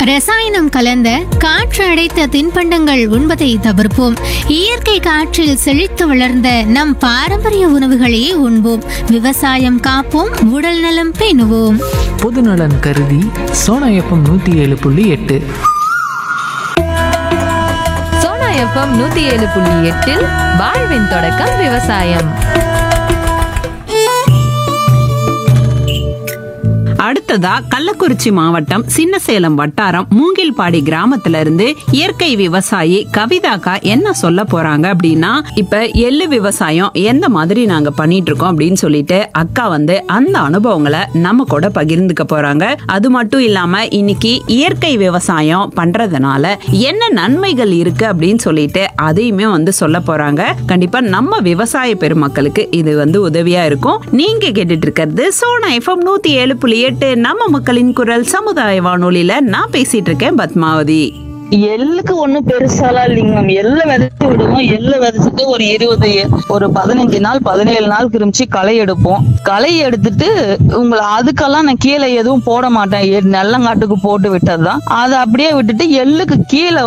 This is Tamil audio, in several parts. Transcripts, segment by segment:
ரசாயனம் கலந்த காற்று அடைத்த தின்பண்டங்கள் உண்பதை தவிர்ப்போம். இயற்கை காற்றில் செழித்து வளர்ந்த நம் பாரம்பரிய உணவுகளை உண்போம். விவசாயம் காப்போம், உடல் நலம் பேணுவோம். பொதுநலன் கருதி சோனா எஃப்எம் 107.8. சோனா எஃப்எம் 107.8 வாழ்வின் தொடக்கம் விவசாயம். அடுத்ததா கள்ளக்குறிச்சி மாவட்டம் சின்னசேலம் வட்டாரம் மூங்கில்பாடி கிராமத்துல இருந்து இயற்கை விவசாயி கவிதாக்கா என்ன சொல்ல போறாங்க அப்படின்னா, இப்ப எள்ளு விவசாயம் எந்த மாதிரி நாங்க பண்ணிட்டு இருக்கோம் அப்படின்னு சொல்லிட்டு அக்கா அந்த அனுபவங்களை நம்ம கூட பகிர்ந்துக்க போறாங்க. அது மட்டும் இல்லாம இன்னைக்கு இயற்கை விவசாயம் பண்றதுனால என்ன நன்மைகள் இருக்கு அப்படின்னு சொல்லிட்டு அதையுமே சொல்ல போறாங்க. கண்டிப்பா நம்ம விவசாய பெருமக்களுக்கு இது உதவியா இருக்கும். நீங்க கேட்டுட்டு இருக்கிறது சோனா எஃப்எம் 107.8 நம்ம மக்களின் குரல் சமுதாய வானொலியில நான் பேசிட்டு இருக்கேன் பத்மாவதி. எள்ளுக்கு ஒண்ணும் பெருசாலாம் இல்லைங்க மேம். எள்ள விதைச்சு விடுவோம். எள்ள விதைச்சிட்டு ஒரு 15 நாள் 17 நாள் கிருமிச்சு களை எடுப்போம். களை எடுத்துட்டு அதுக்கெல்லாம் நான் கீழே எதுவும் போட மாட்டேன். நெல்லங்காட்டுக்கு போட்டு விட்டதுதான். அதை அப்படியே விட்டுட்டு எள்ளுக்கு கீழே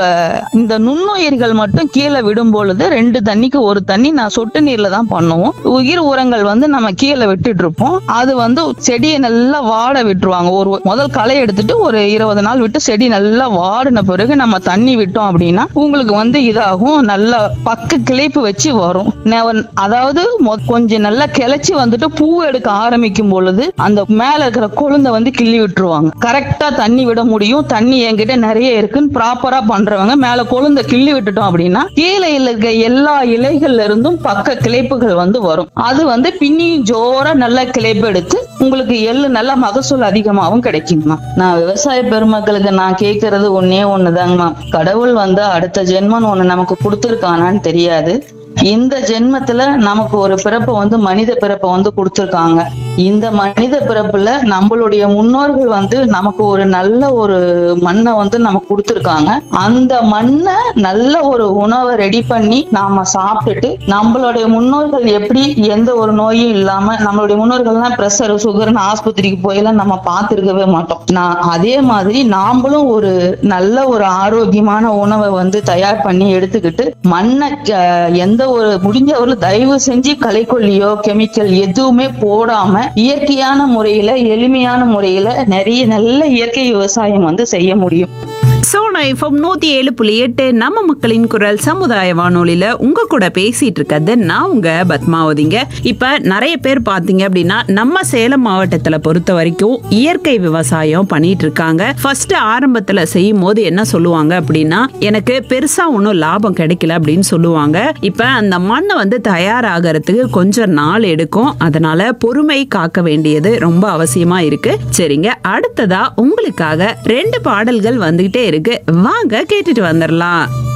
இந்த நுண்ணுயிர்கள் மட்டும் கீழே விடும் பொழுது 2 தண்ணிக்கு 1 தண்ணி நான் சொட்டு நீர்ல தான் பண்ணுவோம். உயிர் உரங்கள் நம்ம கீழே விட்டுட்டு இருப்போம். அது செடியை நல்லா வாட விட்டுருவாங்க. முதல் களை எடுத்துட்டு ஒரு 20 நாள் விட்டு செடி நல்லா வாடின பிறகு நம்ம தண்ணி விட்டோம் அப்படின்னா உங்களுக்கு இதாகும். நல்ல பக்க கிளைப்பு வச்சு வரும். அதாவது கொஞ்சம் நல்லா கிளச்சி பூ எடுக்க ஆரம்பிக்கும் பொழுது அந்த மேல இருக்கிற கொழுந்தை கிள்ளி விட்டுருவாங்க. கரெக்டா தண்ணி விட முடியும். தண்ணி என்கிட்ட நிறைய இருக்குன்னு ப்ராப்பரா பண்றவங்க மேல கொழுந்தை கிள்ளி விட்டுட்டோம் அப்படின்னா கீழே இருக்க எல்லா இலைகள்ல இருந்தும் பக்க கிளைப்புகள் வரும். அது பின்னியும் ஜோரா நல்ல கிளைப்பு எடுத்து உங்களுக்கு எள்ளு நல்ல மகசூல் அதிகமாகவும் கிடைக்குமா. நான் விவசாய பெருமக்களுக்கு நான் கேட்கறது ஒண்ணுதாங்கம்மா. கடவுள் அடுத்த ஜென்மம் ஒண்ணு நமக்கு கொடுத்துருக்கானான்னு தெரியாது. இந்த ஜென்மத்துல நமக்கு ஒரு பிறப்பை மனித பிறப்பை கொடுத்திருக்காங்க. இந்த மனித பிறப்புல நம்மளுடைய முன்னோர்கள் நமக்கு ஒரு நல்ல ஒரு மண்ணை நமக்கு கொடுத்திருக்காங்க. அந்த மண்ணை நல்ல ஒரு உணவை ரெடி பண்ணி நாம சாப்பிட்டுட்டு நம்மளுடைய முன்னோர்கள் எப்படி எந்த ஒரு நோயும் இல்லாம நம்மளுடைய முன்னோர்கள்லாம் பிரஷர் சுகர்னு ஆஸ்பத்திரிக்கு போயெல்லாம் நம்ம பார்த்திருக்கவே மாட்டோம். அதே மாதிரி நாமளும் ஒரு நல்ல ஒரு ஆரோக்கியமான உணவை தயார் பண்ணி எடுத்துக்கிட்டு மண்ணை எந்த ஒரு முடிஞ்சவரை தயவு செஞ்சு களைக்கொல்லியோ கெமிக்கல் எதுவுமே போடாம இயற்கையான முறையில எளிமையான முறையில நிறைய நல்ல இயற்கை விவசாயம் செய்ய முடியும். சோனா எஃப்எம் 107.8 நம்ம மக்களின் குரல் சமுதாய வானொலியில உங்க கூட பேசிட்டு இருக்கிறது நான் உங்க பத்மாவதிங்க. இப்ப நிறைய பேர் பாத்தீங்க அப்படின்னா நம்ம சேலம் மாவட்டத்துல பொறுத்த வரைக்கும் இயற்கை விவசாயம் பண்ணிட்டு இருக்காங்க. ஃபர்ஸ்ட் ஆரம்பத்துல செய்யும் போது என்ன சொல்லுவாங்க அப்படின்னா, எனக்கு பெருசா ஒன்னும் லாபம் கிடைக்கல அப்படின்னு சொல்லுவாங்க. இப்ப அந்த மண்ணை தயாராகிறதுக்கு கொஞ்சம் நாள் எடுக்கும். அதனால பொறுமை காக்க வேண்டியது ரொம்ப அவசியமா இருக்கு. சரிங்க, அடுத்ததா உங்களுக்காக 2 பாடல்கள் வந்துகிட்டே இருக்கு. வாங்க கேட்டுட்டு வந்துடலாம்.